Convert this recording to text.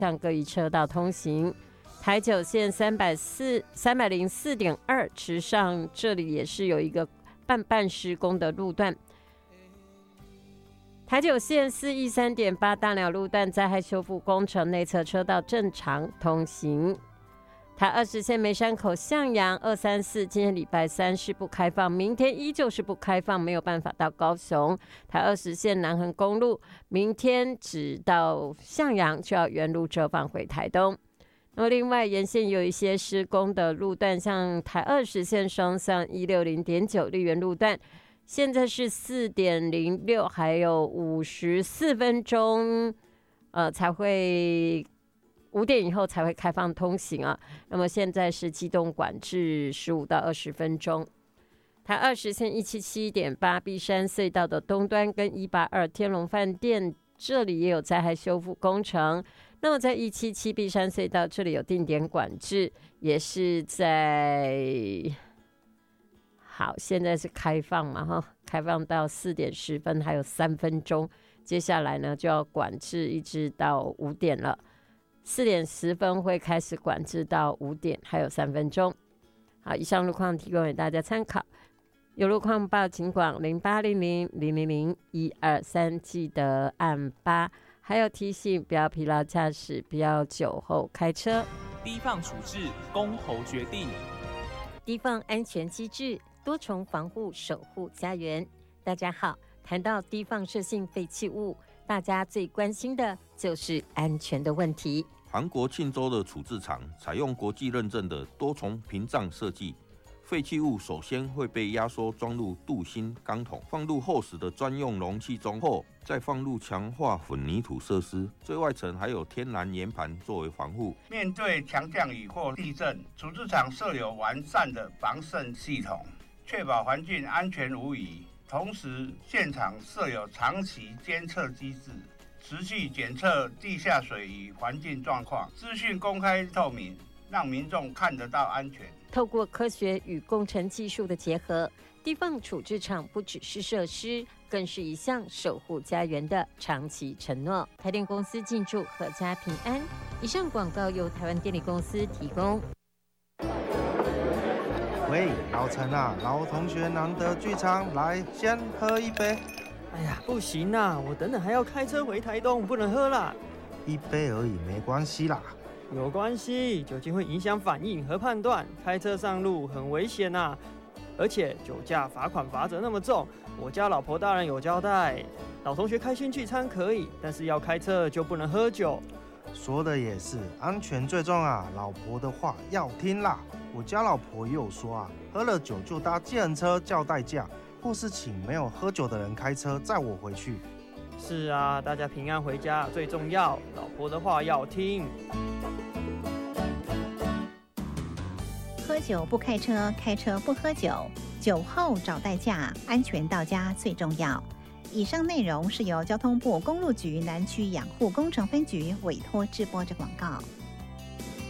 向各一车道通行。台九线304.2池上，这里也是有一个半施工的路段。台九线413.8大鸟路段灾害修复工程，内侧车道正常通行。台20线梅山口向阳234，今天礼拜三是不开放，明天依旧是不开放，没有办法到高雄。台20线南横公路，明天只到向阳，就要原路折返回台东。那么另外沿线有一些施工的路段，像台20线双向160.9绿园路段，现在是4.06，还有54分钟，才会5点以后才会开放通行啊。那么现在是机动管制15到20分钟。台20线177.8碧山隧道的东端跟182天龙饭店，这里也有灾害修复工程。那么在177碧山隧道，这里有定点管制，也是好，现在是开放嘛哈，开放到4点10分，还有3分钟。接下来呢就要管制一直到5点了。4点10分会开始管制到5点，还有3分钟。好，以上路况提供给大家参考。有路况报警广0800000123，记得按8。还有提醒，不要疲劳驾驶，不要酒后开车。 低放处置，公投决定。 低放安全机制，多重防护，守护家园。大家好，谈到低放射性废弃物，大家最关心的就是安全的问题。 韩国庆州的处置场采用国际认证的多重屏障设计，废弃物首先会被压缩装入镀锌钢桶，放入厚实的专用容器中后，再放入强化混凝土设施，最外层还有天然岩盘作为防护。 面对强降雨或地震，处置场设有完善的防渗系统，确保环境安全无虞。同时，现场设有长期监测机制，持续检测地下水与环境状况，资讯公开透明，让民众看得到安全。 透过科学与工程技术的结合，低放处置场不只是设施，更是一项守护家园的长期承诺。台电公司敬祝阖家平安。以上广告由台湾电力公司提供。 喂，老陈啊，老同学难得聚餐，来先喝一杯。 哎呀，不行啊，我等等还要开车回台东，不能喝啦。 一杯而已，没关系啦。 有关系，酒精会影响反应和判断，开车上路很危险啊。而且酒驾罚款罚则那么重，我家老婆大人有交代，老同学开心聚餐可以，但是要开车就不能喝酒。 说的也是，安全最重啊，老婆的话要听啦。我家老婆也有说啊，喝了酒就搭计程车叫代驾，或是请没有喝酒的人开车载我回去。 是啊，大家平安回家最重要，老婆的话要听。 喝酒不开车，开车不喝酒，酒后找代驾，安全到家最重要。以上内容是由交通部公路局南区养护工程分局委托制播的广告。